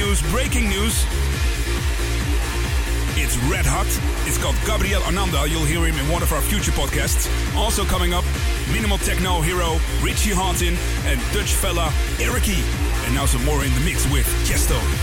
news, breaking news. It's red hot. It's called Gabriel Ananda. You'll hear him in one of our future podcasts. Also coming up, minimal techno hero Richie Hawtin and Dutch fella Ericy. And now some more in the mix with Chesto.